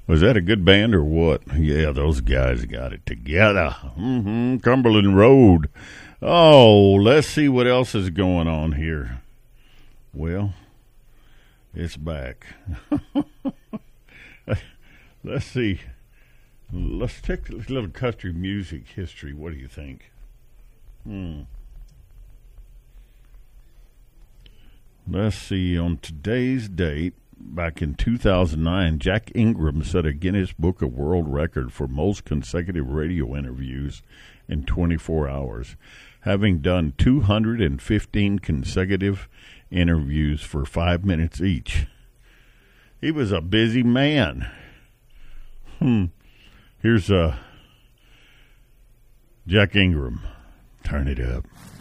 Was that a good band or what? Yeah, those guys got it together. Cumberland Road. Oh, let's see what else is going on here. Well, it's back. Let's see. Let's take a little country music history. What do you think? Let's see. On today's date, back in 2009, Jack Ingram set a Guinness Book of World Record for most consecutive radio interviews in 24 hours, having done 215 consecutive interviews for 5 minutes each. He was a busy man. Here's Jack Ingram. Turn it up.